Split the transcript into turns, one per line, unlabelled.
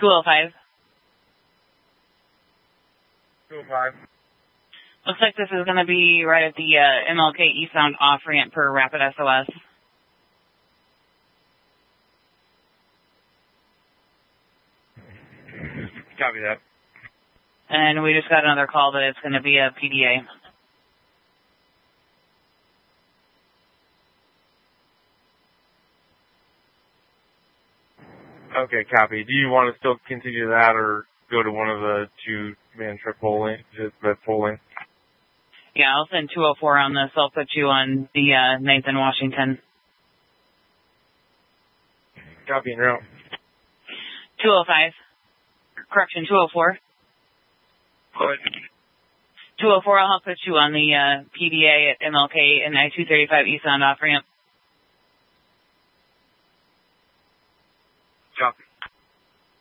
205.
205.
Looks like this is going to be right at the MLK eastbound off-ramp per Rapid SOS.
Copy that.
And we just got another call that it's going to be a PDA.
Okay, copy. Do you want to still continue that or go to one of the two-man trip polling?
Yeah, I'll send 204 on this. I'll put you on the Nathan Washington.
Copy and route.
205. Correction, 204.
Good.
204, I'll put you on the PDA at MLK and I-235 eastbound off-ramp.
Copy.